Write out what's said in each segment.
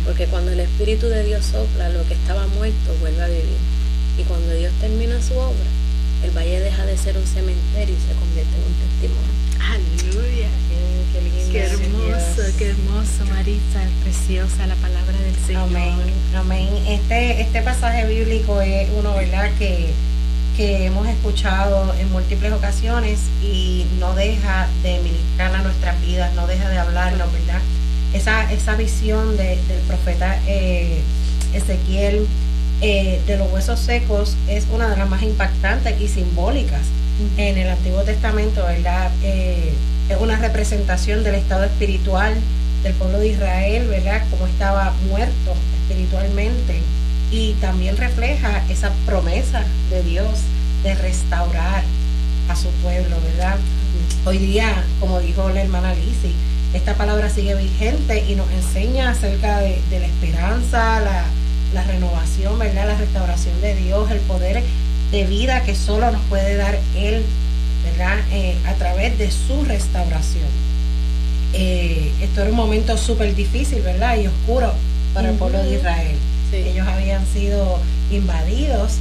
porque cuando el Espíritu de Dios sopla, lo que estaba muerto vuelve a vivir. Y cuando Dios termina su obra, el valle deja de ser un cementerio y se convierte en un testimonio. Aleluya. Qué lindo. Qué hermoso, Maritza, preciosa la palabra del Señor. Amén, amén. Este pasaje bíblico es uno, ¿verdad?, que hemos escuchado en múltiples ocasiones y no deja de ministrar a nuestras vidas, no deja de hablarnos, ¿verdad? Esa visión del profeta Ezequiel de los huesos secos es una de las más impactantes y simbólicas en el Antiguo Testamento, ¿verdad? Es una representación del estado espiritual del pueblo de Israel, ¿verdad? Como estaba muerto espiritualmente, y también refleja esa promesa de Dios de restaurar a su pueblo, ¿verdad? Hoy día, como dijo la hermana Lizzy, esta palabra sigue vigente y nos enseña acerca de la esperanza, la renovación, ¿verdad? La restauración de Dios, el poder de vida que solo nos puede dar Él, ¿verdad? A través de su restauración. Esto era un momento súper difícil, ¿verdad? Y oscuro para el pueblo de Israel. Sí. Ellos habían sido invadidos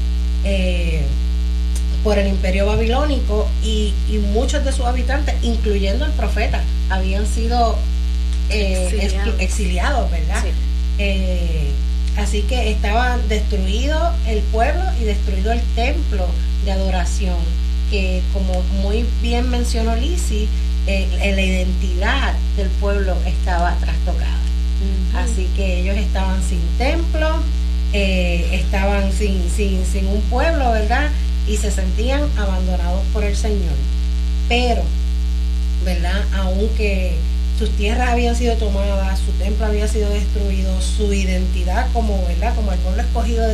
por el imperio babilónico y muchos de sus habitantes, incluyendo el profeta, habían sido exiliados, ¿verdad? Sí. Así que estaba destruido el pueblo y destruido el templo de adoración, que como muy bien mencionó Lizzy, la identidad del pueblo estaba trastocada. Así que ellos estaban sin templo, estaban sin un pueblo, ¿verdad? Y se sentían abandonados por el Señor. Pero, ¿verdad?, aunque sus tierras habían sido tomadas, su templo había sido destruido, su identidad como, ¿verdad?, como el pueblo escogido de